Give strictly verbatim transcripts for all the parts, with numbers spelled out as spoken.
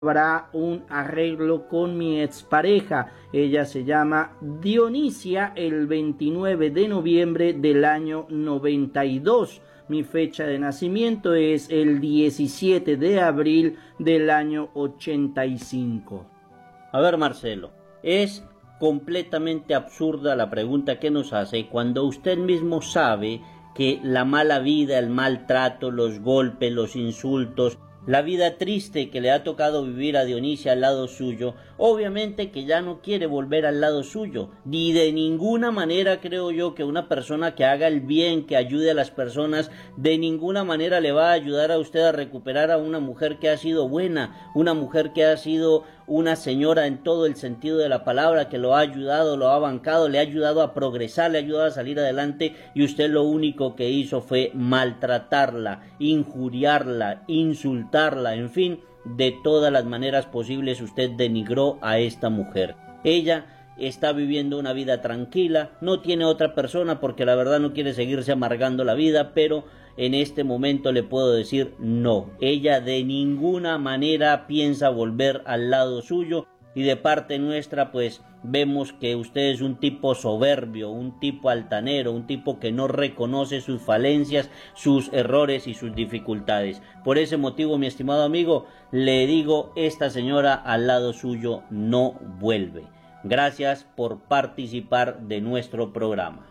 habrá un arreglo con mi expareja. Ella se llama Dionisia, el veintinueve de noviembre del año noventa y dos. Mi fecha de nacimiento es el diecisiete de abril del año ochenta y cinco. A ver, Marcelo, es completamente absurda la pregunta que nos hace cuando usted mismo sabe que la mala vida, el maltrato, los golpes, los insultos, la vida triste que le ha tocado vivir a Dionisia al lado suyo, obviamente que ya no quiere volver al lado suyo, ni de ninguna manera creo yo que una persona que haga el bien, que ayude a las personas, de ninguna manera le va a ayudar a usted a recuperar a una mujer que ha sido buena, una mujer que ha sido una señora en todo el sentido de la palabra, que lo ha ayudado, lo ha bancado, le ha ayudado a progresar, le ha ayudado a salir adelante, y usted lo único que hizo fue maltratarla, injuriarla, insultarla, en fin, de todas las maneras posibles usted denigró a esta mujer. Ella está viviendo una vida tranquila, no tiene otra persona porque la verdad no quiere seguirse amargando la vida, pero en este momento le puedo decir no, ella de ninguna manera piensa volver al lado suyo, y de parte nuestra pues vemos que usted es un tipo soberbio, un tipo altanero, un tipo que no reconoce sus falencias, sus errores y sus dificultades. Por ese motivo, mi estimado amigo, le digo, esta señora al lado suyo no vuelve. Gracias por participar de nuestro programa.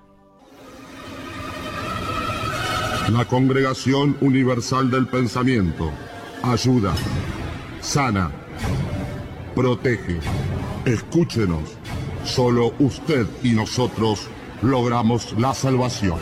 La Congregación Universal del Pensamiento ayuda, sana, protege. Escúchenos. Solo usted y nosotros logramos la salvación.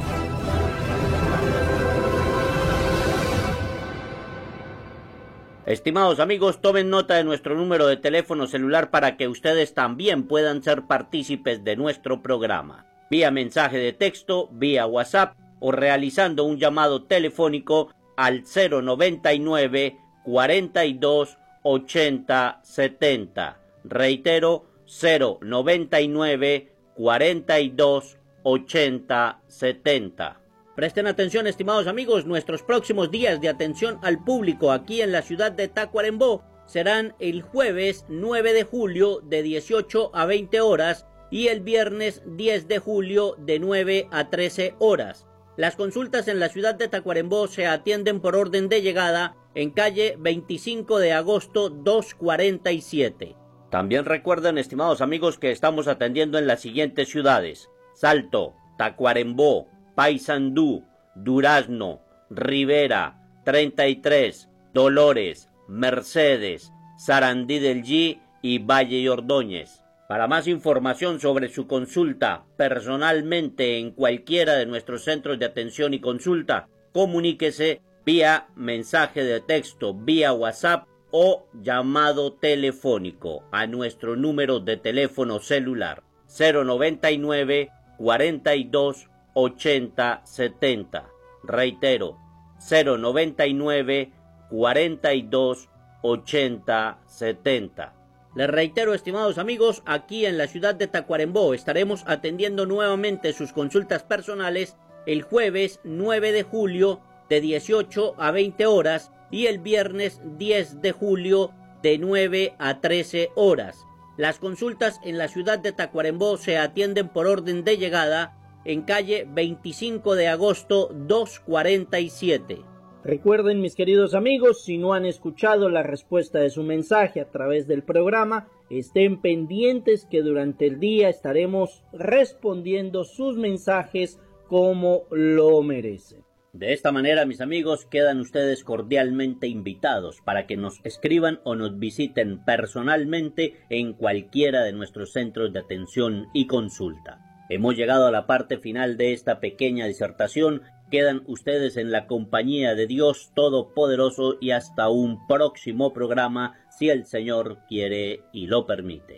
Estimados amigos, tomen nota de nuestro número de teléfono celular para que ustedes también puedan ser partícipes de nuestro programa. Vía mensaje de texto, vía WhatsApp o realizando un llamado telefónico al cero noventa y nueve, cuarenta y dos, ochenta, setenta. Reitero, cero noventa y nueve, cuarenta y dos, ochenta, setenta. Presten atención, estimados amigos, nuestros próximos días de atención al público aquí en la ciudad de Tacuarembó serán el jueves nueve de julio de dieciocho a veinte horas y el viernes diez de julio de nueve a trece horas. Las consultas en la ciudad de Tacuarembó se atienden por orden de llegada en calle veinticinco de agosto doscientos cuarenta y siete. También recuerden, estimados amigos, que estamos atendiendo en las siguientes ciudades: Salto, Tacuarembó, Paysandú, Durazno, Rivera, treinta y tres, Dolores, Mercedes, Sarandí del G y Valle y Ordóñez. Para más información sobre su consulta personalmente en cualquiera de nuestros centros de atención y consulta, comuníquese vía mensaje de texto, vía WhatsApp o llamado telefónico a nuestro número de teléfono celular cero noventa y nueve, cuarenta y dos, ochenta, setenta. Reitero, cero noventa y nueve, cuarenta y dos, ochenta, setenta. Les reitero, estimados amigos, aquí en la ciudad de Tacuarembó estaremos atendiendo nuevamente sus consultas personales el jueves nueve de julio de dieciocho a veinte horas y el viernes diez de julio de nueve a trece horas. Las consultas en la ciudad de Tacuarembó se atienden por orden de llegada en calle veinticinco de agosto doscientos cuarenta y siete. Recuerden, mis queridos amigos, si no han escuchado la respuesta de su mensaje a través del programa, estén pendientes que durante el día estaremos respondiendo sus mensajes como lo merecen. De esta manera, mis amigos, quedan ustedes cordialmente invitados para que nos escriban o nos visiten personalmente en cualquiera de nuestros centros de atención y consulta. Hemos llegado a la parte final de esta pequeña disertación. Quedan ustedes en la compañía de Dios Todopoderoso y hasta un próximo programa, si el Señor quiere y lo permite.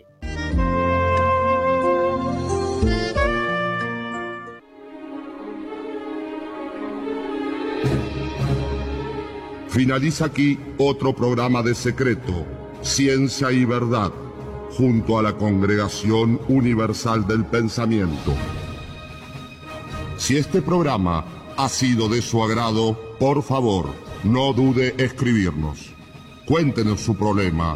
Finaliza aquí otro programa de Secreto, Ciencia y Verdad, junto a la Congregación Universal del Pensamiento. Si este programa ha sido de su agrado, por favor, no dude escribirnos. Cuéntenos su problema